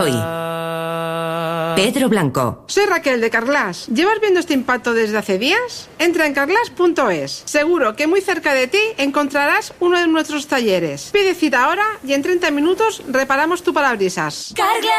soy Pedro Blanco. Soy Raquel de Carglass. ¿Llevas viendo este impacto desde hace días? Entra en carglass.es. Seguro que muy cerca de ti encontrarás uno de nuestros talleres. Pide cita ahora y en 30 minutos reparamos tu parabrisas. Carglass.